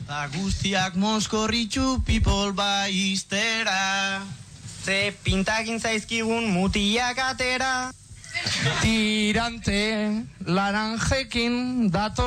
Da guztiak moskorritxu people baiztera. Ze pintakin zaizkigun mutiak atera. Tirante laranjekin dator